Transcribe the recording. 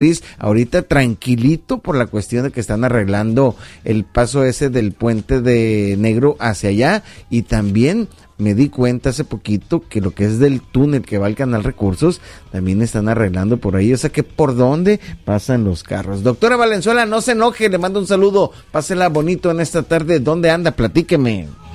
ahorita tranquilito por la cuestión de que están arreglando el paso ese del puente de Negro hacia allá, y también me di cuenta hace poquito que lo que es del túnel que va al Canal Recursos también están arreglando por ahí, o sea que por dónde pasan los carros. Doctora Valenzuela, no se enoje, le mando un saludo, pásela bonito en esta tarde. ¿Dónde anda? Platíqueme.